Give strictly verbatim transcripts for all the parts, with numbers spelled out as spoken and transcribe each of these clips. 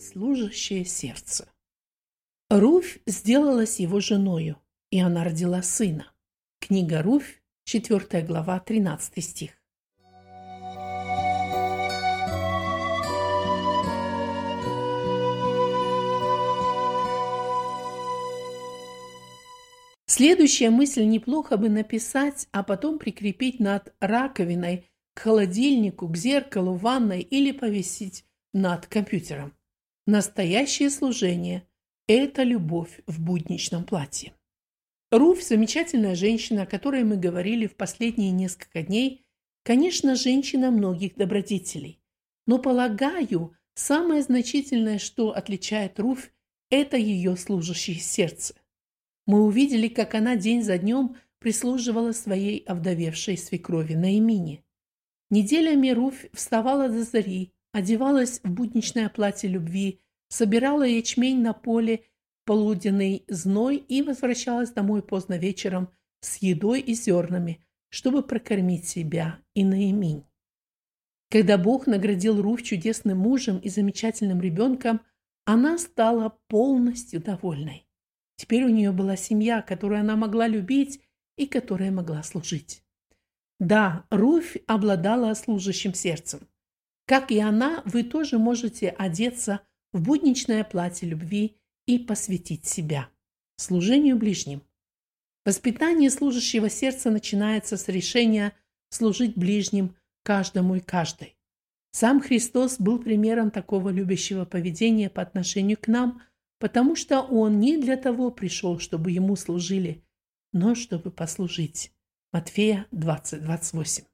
Служащее сердце. Руфь сделалась его женою, и она родила сына. Книга Руфь, четвёртая глава, тринадцатый стих. Следующая мысль неплохо бы написать, а потом прикрепить над раковиной, к холодильнику, к зеркалу, ванной или повесить над компьютером. Настоящее служение – это любовь в будничном платье. Руфь – замечательная женщина, о которой мы говорили в последние несколько дней. Конечно, женщина многих добродетелей. Но, полагаю, самое значительное, что отличает Руфь – это ее служащее сердце. Мы увидели, как она день за днем прислуживала своей овдовевшей свекрови Наимине. Неделями Руфь вставала до зари, одевалась в будничное платье любви, собирала ячмень на поле в полуденный зной и возвращалась домой поздно вечером с едой и зернами, чтобы прокормить себя и Наиминь. Когда Бог наградил Руфь чудесным мужем и замечательным ребенком, она стала полностью довольной. Теперь у нее была семья, которую она могла любить и которая могла служить. Да, Руфь обладала служащим сердцем. Как и она, вы тоже можете одеться в будничное платье любви и посвятить себя служению ближним. Воспитание служащего сердца начинается с решения служить ближним каждому и каждой. Сам Христос был примером такого любящего поведения по отношению к нам, потому что Он не для того пришел, чтобы Ему служили, но чтобы послужить. Матфея двадцать двадцать восемь.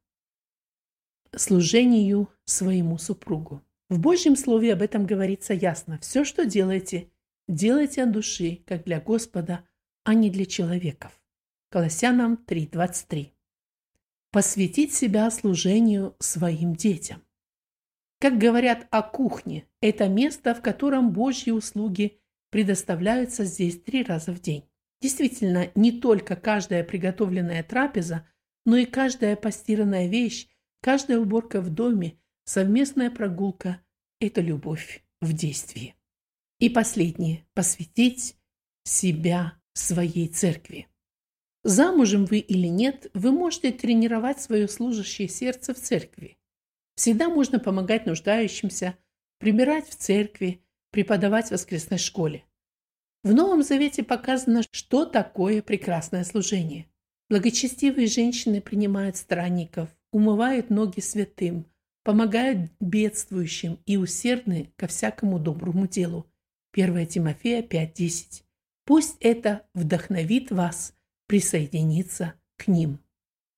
Служению своему супругу. В Божьем Слове об этом говорится ясно. Все, что делаете, делайте от души, как для Господа, а не для человеков. Колоссянам три двадцать три. Посвятить себя служению своим детям. Как говорят о кухне, это место, в котором Божьи услуги предоставляются здесь три раза в день. Действительно, не только каждая приготовленная трапеза, но и каждая постиранная вещь, каждая уборка в доме, совместная прогулка – это любовь в действии. И последнее – посвятить себя своей церкви. Замужем вы или нет, вы можете тренировать свое служащее сердце в церкви. Всегда можно помогать нуждающимся, прибирать в церкви, преподавать в воскресной школе. В Новом Завете показано, что такое прекрасное служение. Благочестивые женщины принимают странников, умывают ноги святым, помогают бедствующим и усердны ко всякому доброму делу. первое Тимофея пять десять. Пусть это вдохновит вас присоединиться к ним.